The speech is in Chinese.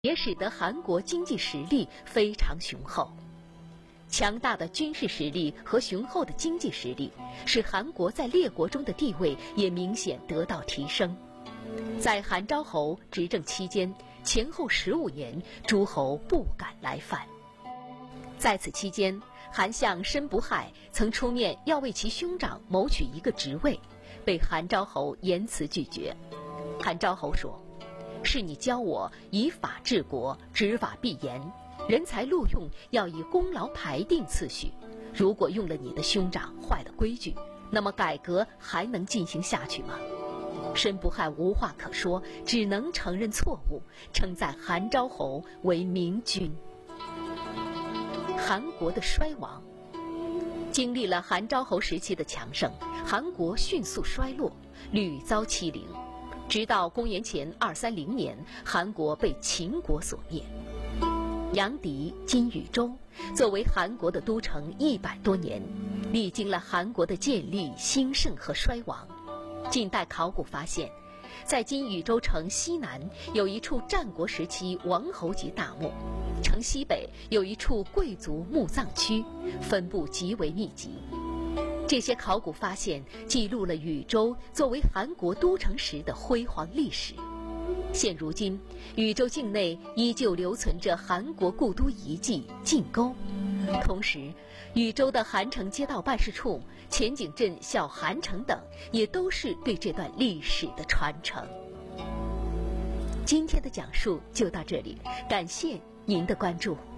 也使得韩国经济实力非常雄厚。强大的军事实力和雄厚的经济实力，使韩国在列国中的地位也明显得到提升。在韩昭侯执政期间，前后15年，诸侯不敢来犯。在此期间，韩相申不害曾出面要为其兄长谋取一个职位，被韩昭侯严词拒绝。韩昭侯说：“是你教我以法治国，执法必严，人才录用要以功劳排定次序。如果用了你的兄长坏了规矩，那么改革还能进行下去吗？”申不害无话可说，只能承认错误，称赞韩昭侯为明君。韩国的衰亡，经历了韩昭侯时期的强盛，韩国迅速衰落，屡遭欺凌，直到公元前230年，韩国被秦国所灭。阳翟今禹州作为韩国的都城100多年，历经了韩国的建立、兴盛和衰亡。近代考古发现，在今禹州城西南有一处战国时期王侯级大墓，城西北有一处贵族墓葬区，分布极为密集。这些考古发现记录了禹州作为韩国都城时的辉煌历史。现如今，禹州境内依旧留存着韩国故都遗迹晋沟，同时禹州的韩城街道办事处、前景镇小韩城等，也都是对这段历史的传承。今天的讲述就到这里，感谢您的关注。